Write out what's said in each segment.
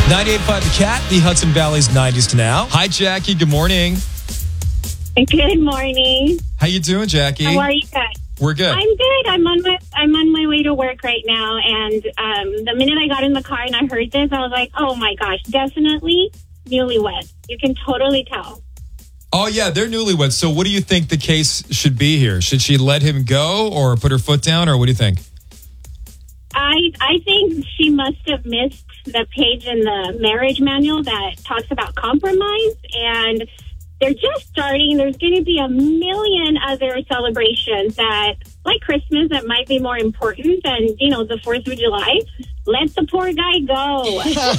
98.5 The Cat, the Hudson Valley's 90s to now. Hi, Jackie. Good morning. Good morning. How you doing, Jackie? How are you guys? We're good. I'm good. I'm on my way to work right now, and the minute I got in the car and I heard this, I was like, "Oh my gosh, definitely newlywed." You can totally tell. Oh yeah, they're newlyweds. So, what do you think the case should be here? Should she let him go, or put her foot down, or what do you think? I think she must have missed the page in the marriage manual that talks about compromise, and they're just starting. There's going to be a million other celebrations that, like Christmas, that might be more important than, the 4th of July. Let the poor guy go.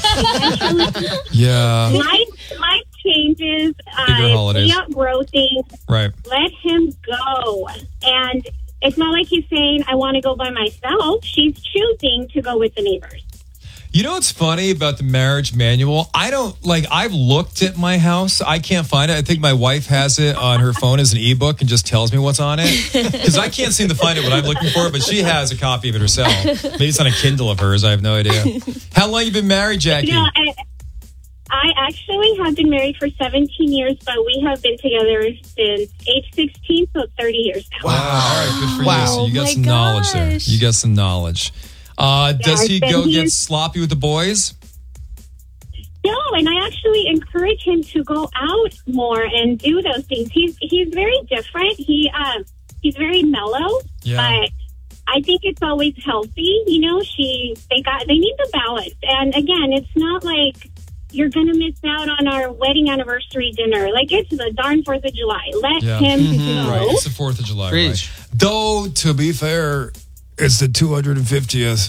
Yeah. Life changes. Bigger holidays. He outgrow things. Right. Let him go. And it's not like he's saying, I want to go by myself. She's choosing to go with the neighbors. You know what's funny about the marriage manual? I've looked at my house. I can't find it. I think my wife has it on her phone as an ebook and just tells me what's on it. Because I can't seem to find it what I'm looking for, but she has a copy of it herself. Maybe it's on a Kindle of hers. I have no idea. How long have you been married, Jackie? I actually have been married for 17 years, but we have been together since age 16, so 30 years now. Wow. All right, good for you. So you got some knowledge there. You got some knowledge. Does he go get sloppy with the boys? No, and I actually encourage him to go out more and do those things. He's very different. He's very mellow, but I think it's always healthy. They need the balance. And again, it's not like you're going to miss out on our wedding anniversary dinner. Like, it's the darn 4th of July. Let him go. Right, it's the 4th of July. Right. Though, to be fair, it's the 250th,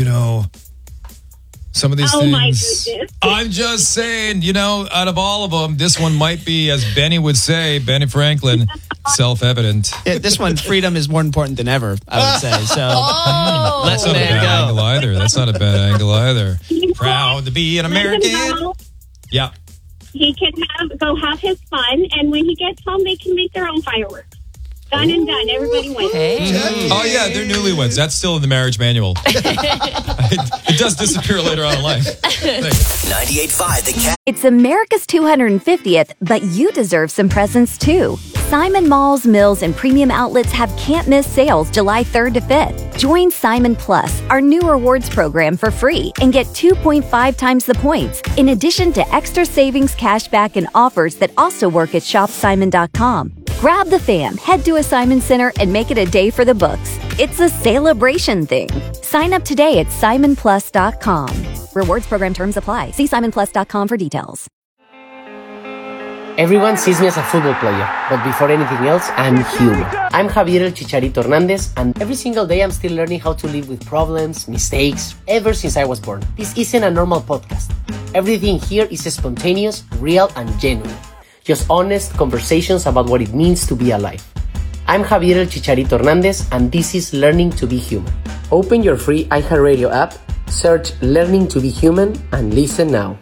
some of these things. My goodness. I'm just saying, out of all of them, this one might be, as Benny would say, Benny Franklin, self-evident. Yeah, this one, freedom is more important than ever, I would say. So That's not a bad angle either. That's not a bad angle either. Proud to be an American. Yeah. He can go have his fun, and when he gets home, they can make their own fireworks. Done and done. Everybody wins. Oh, yeah, they're newlyweds. That's still in the marriage manual. It does disappear later on in life. 98.5 The Cat. It's America's 250th, but you deserve some presents too. Simon Malls, Mills, and premium outlets have can't-miss sales July 3rd to 5th. Join Simon Plus, our new rewards program, for free and get 2.5 times the points, in addition to extra savings, cashback, and offers that also work at shopsimon.com. Grab the fam, head to a Simon Center, and make it a day for the books. It's a celebration thing. Sign up today at simonplus.com. Rewards program terms apply. See simonplus.com for details. Everyone sees me as a football player, but before anything else, I'm human. I'm Javier El Chicharito Hernandez, and every single day I'm still learning how to live with problems, mistakes, ever since I was born. This isn't a normal podcast. Everything here is spontaneous, real, and genuine. Just honest conversations about what it means to be alive. I'm Javier El Chicharito Hernandez, and this is Learning to be Human. Open your free iHeartRadio app, search Learning to be Human, and listen now.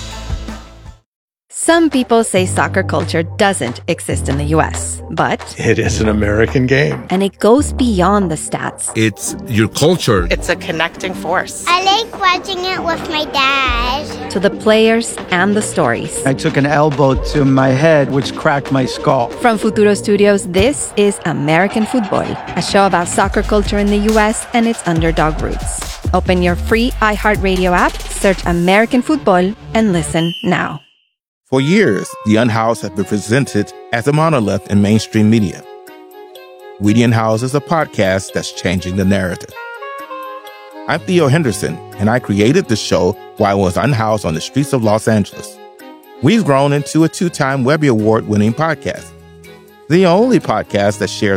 Some people say soccer culture doesn't exist in the U.S., but it is an American game. And it goes beyond the stats. It's your culture. It's a connecting force. I like watching it with my dad. To the players and the stories. I took an elbow to my head, which cracked my skull. From Futuro Studios, this is American Football, a show about soccer culture in the U.S. and its underdog roots. Open your free iHeartRadio app, search American Football, and listen now. For years, The Unhoused has been presented as a monolith in mainstream media. We the Unhoused is a podcast that's changing the narrative. I'm Theo Henderson, and I created the show while I was unhoused on the streets of Los Angeles. We've grown into a 2-time Webby Award-winning podcast. The only podcast that shares